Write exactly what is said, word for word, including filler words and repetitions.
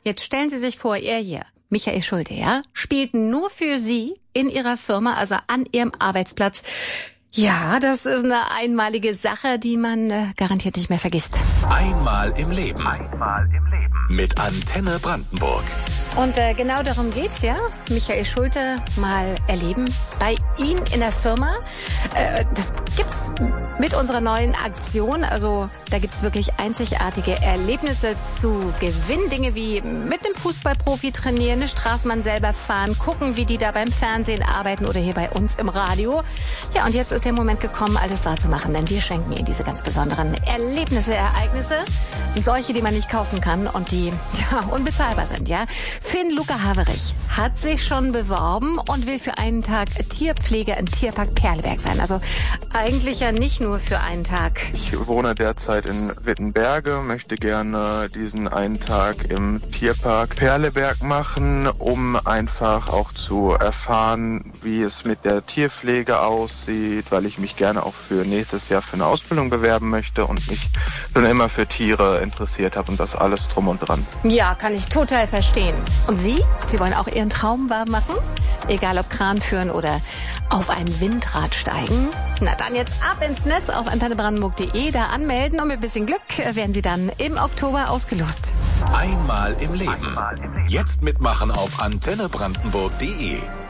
jetzt stellen Sie sich vor, er hier, Michael Schulte, ja, spielt nur für Sie in Ihrer Firma, also an Ihrem Arbeitsplatz. Ja, das ist eine einmalige Sache, die man äh, garantiert nicht mehr vergisst. Einmal im Leben. Einmal im Leben. Mit Antenne Brandenburg. Und äh, genau darum geht's, ja. Michael Schulte mal erleben bei Ihnen in der Firma. Äh, das gibt's mit unserer neuen Aktion. Also da gibt's wirklich einzigartige Erlebnisse zu gewinnen. Dinge wie mit einem Fußballprofi trainieren, eine Straßenbahn selber fahren, gucken, wie die da beim Fernsehen arbeiten oder hier bei uns im Radio. Ja, und jetzt ist der Moment gekommen, alles wahrzumachen, denn wir schenken Ihnen diese ganz besonderen Erlebnisse, Ereignisse, solche, die man nicht kaufen kann und die ja unbezahlbar sind, ja. Finn Luca Haverich hat sich schon beworben und will für einen Tag Tierpfleger im Tierpark Perleberg sein. Also eigentlich ja nicht nur für einen Tag. Ich wohne derzeit in Wittenberge, möchte gerne diesen einen Tag im Tierpark Perleberg machen, um einfach auch zu erfahren, wie es mit der Tierpflege aussieht, weil ich mich gerne auch für nächstes Jahr für eine Ausbildung bewerben möchte und mich schon immer für Tiere interessiert habe und das alles drum und dran. Ja, kann ich total verstehen. Und Sie? Sie wollen auch Ihren Traum wahr machen? Egal ob Kran führen oder auf ein Windrad steigen? Na dann jetzt ab ins Netz auf antenne brandenburg punkt de, da anmelden und mit ein bisschen Glück werden Sie dann im Oktober ausgelost. Einmal im Leben. Jetzt mitmachen auf antenne brandenburg punkt de.